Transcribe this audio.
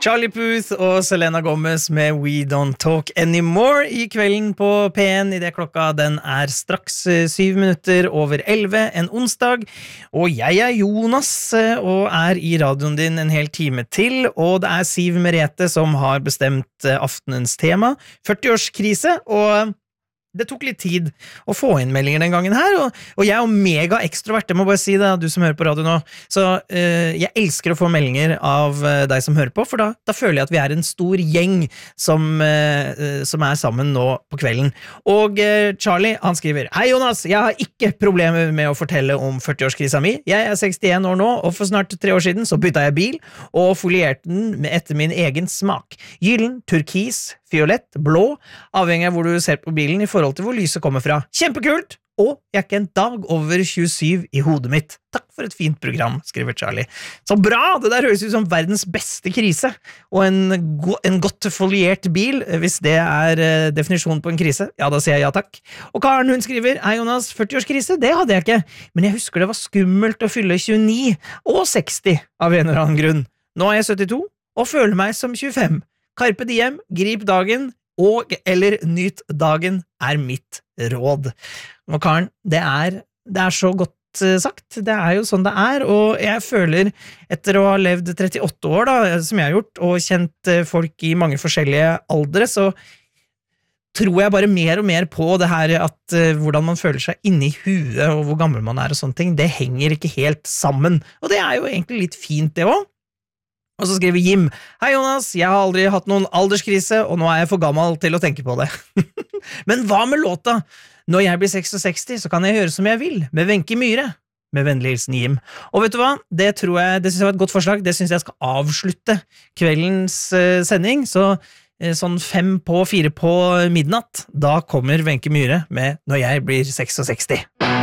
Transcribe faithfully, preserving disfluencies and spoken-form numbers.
Charlie Puth og Selena Gomez med We Don't Talk Anymore I kvelden på P en I det klokka den er straks syv minutter over elleve en onsdag, og jeg er Jonas og er I radioen din en hel time til, og det er Siv Merete som har bestemt aftenens tema, førti-årskrise, og det tok litt tid å få inn meldinger den gangen her, og, og jeg er jo mega ekstrovert, jeg må bare si det, du som hører på radio nå, så uh, jeg elsker å få meldinger av uh, deg som hører på, for da, da føler jeg at vi er en stor gjeng som, uh, som er sammen nå på kvelden. Og uh, Charlie, han skriver, Hei Jonas, jeg har ikke problemer med å fortelle om førti-årskrisa mi, jeg er sekstien år nå, og for snart tre år siden så bytta jeg bil, og folierte den med etter min egen smak. Gyllen, turkis, fiolett, blå, avhengig av hvor du ser på bilen I forhold til hvor lyset kommer fra. Kjempekult! Og jeg er ikke en dag over tjuesyv I hodet mitt. Takk for et fint program, skriver Charlie. Så bra! Det der høres ut som verdens beste krise. Og en, go en godt foliert bil, hvis det er uh, definisjonen på en krise. Ja, da sier jeg ja takk. Og Karen, hun skriver, Hei Jonas, førti-årskrise, det hadde jeg ikke. Men jeg husker det var skummelt å fylle tjueni og seksti av en eller annen grunn. Nå er jeg syttito og føler meg som tjuefem. Carpe diem, grip dagen, og eller nyt dagen er mitt råd. Og Karen, det er, det er så godt sagt, det er jo sånn det er, og jeg føler, etter å ha levd trettiåtte år da, som jeg har gjort, og kjent folk I mange forskjellige aldre, så tror jeg bare mer og mer på det her at uh, hvordan man føler seg inni huet, og hvor gammel man er og sånne ting, det henger ikke helt sammen, og det er jo egentlig litt fint det også. Og så skriver Jim, Hei Jonas, jeg har aldri hatt noen alderskrise, og nå er jeg for gammel til å tenke på det. Men hva med låta? Når jeg blir sekstiseks, så kan jeg gjøre som jeg vil, med Wenche Myhre, med vennlig hilsen Jim. Og vet du hva? Det tror jeg, det synes jeg var et godt forslag, det synes jeg skal avslutte kveldens uh, sending, så uh, sånn fem på, fire på midnatt, da kommer Wenche Myhre med Når jeg blir sekstiseks.